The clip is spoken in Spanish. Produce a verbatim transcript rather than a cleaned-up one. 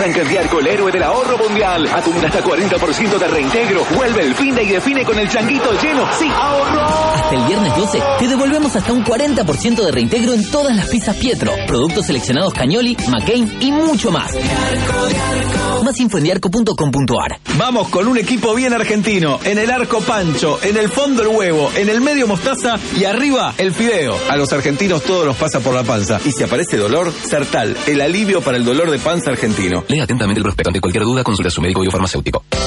Arranca en Diarco, el héroe del ahorro mundial. Acumula hasta cuarenta por ciento de reintegro. Vuelve el fin de y define con el changuito lleno. ¡Sí, ahorro! Hasta el viernes doce te devolvemos hasta un cuarenta por ciento de reintegro en todas las pizzas Pietro, productos seleccionados Cagnoli, McCain y mucho más. Diarco, Diarco. Más info en diarco punto com punto ar. Vamos con un equipo bien argentino. En el arco Pancho, en el fondo el huevo, en el medio mostaza y arriba el fideo. A los argentinos todo nos pasa por la panza. Y si aparece dolor, Sertal, el alivio para el dolor de panza argentino. Lea atentamente el prospecto. Ante cualquier duda, consulta a su médico biofarmacéutico.